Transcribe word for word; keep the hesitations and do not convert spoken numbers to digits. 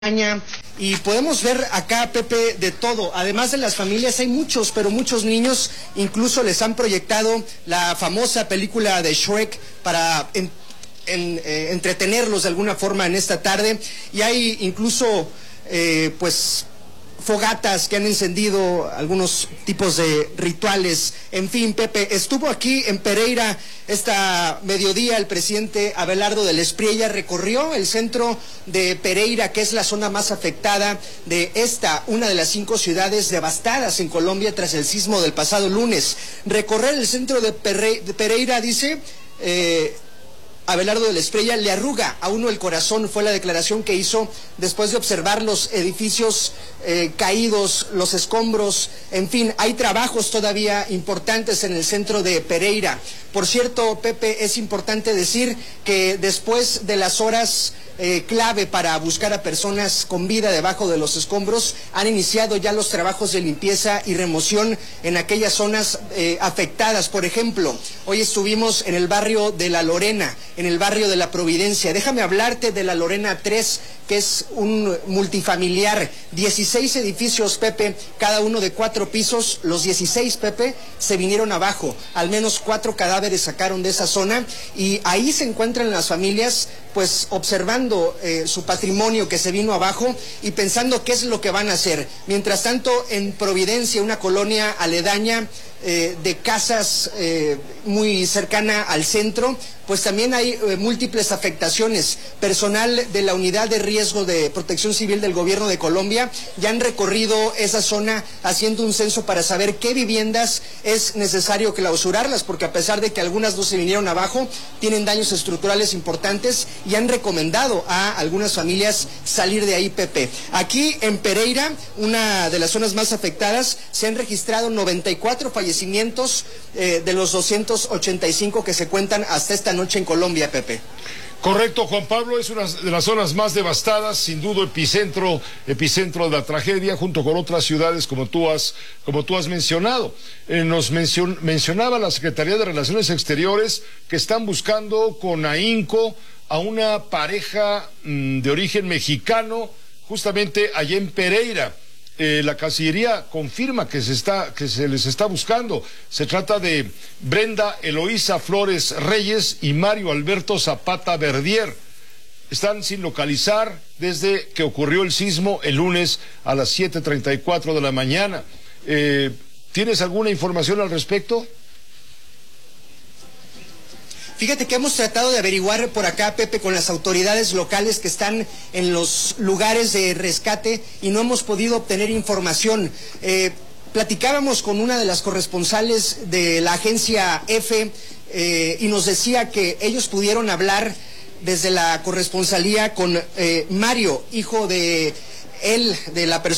Y podemos ver acá, Pepe, de todo. Además de las familias, hay muchos, pero muchos niños. Incluso les han proyectado la famosa película de Shrek para en, en, eh, entretenerlos de alguna forma en esta tarde. Y hay incluso, eh, pues... fogatas que han encendido, algunos tipos de rituales. En fin, Pepe, estuvo aquí en Pereira esta mediodía el presidente Abelardo del Espriella, recorrió el centro de Pereira, que es la zona más afectada de esta, una de las cinco ciudades devastadas en Colombia tras el sismo del pasado lunes. Recorrer el centro de, Perre, de Pereira, dice... Eh, Abelardo del Espriella, le arruga a uno el corazón, fue la declaración que hizo después de observar los edificios eh, caídos, los escombros, en fin, hay trabajos todavía importantes en el centro de Pereira. Por cierto, Pepe, es importante decir que después de las horas eh, clave para buscar a personas con vida debajo de los escombros, han iniciado ya los trabajos de limpieza y remoción en aquellas zonas eh, afectadas. Por ejemplo, hoy estuvimos en el barrio de La Lorena, en el barrio de La Providencia. Déjame hablarte de La Lorena tres, que es un multifamiliar, dieciséis edificios, Pepe, cada uno de cuatro pisos. Los dieciséis, Pepe, se vinieron abajo, al menos cuatro cadáveres sacaron de esa zona, y ahí se encuentran las familias, pues observando eh, su patrimonio que se vino abajo y pensando qué es lo que van a hacer. Mientras tanto, en Providencia, una colonia aledaña eh, de casas eh, muy cercana al centro, pues también hay eh, múltiples afectaciones. Personal de la Unidad de Riesgo de Protección Civil del Gobierno de Colombia ya han recorrido esa zona haciendo un censo para saber qué viviendas es necesario clausurarlas, porque a pesar de que algunas no se vinieron abajo, tienen daños estructurales importantes y han recomendado a algunas familias salir de ahí, Pepe. Aquí en Pereira, una de las zonas más afectadas, se han registrado noventa y cuatro fallecimientos eh, de los doscientos ochenta y cinco que se cuentan hasta esta noche en Colombia, Pepe. Correcto, Juan Pablo, es una de las zonas más devastadas, sin duda epicentro, epicentro de la tragedia, junto con otras ciudades como tú has, como tú has mencionado. Eh, nos mencion, mencionaba la Secretaría de Relaciones Exteriores que están buscando con ahínco a una pareja mmm, de origen mexicano, justamente allá en Pereira. Eh, la Cancillería confirma que se está, que se les está buscando. Se trata de Brenda Eloísa Flores Reyes y Mario Alberto Zapata Verdier. Están sin localizar desde que ocurrió el sismo el lunes a las siete treinta y cuatro de la mañana. Eh, ¿Tienes alguna información al respecto? Fíjate que hemos tratado de averiguar por acá, Pepe, con las autoridades locales que están en los lugares de rescate y no hemos podido obtener información. Eh, platicábamos con una de las corresponsales de la agencia EFE eh, y nos decía que ellos pudieron hablar desde la corresponsalía con eh, Mario, hijo de él, de la persona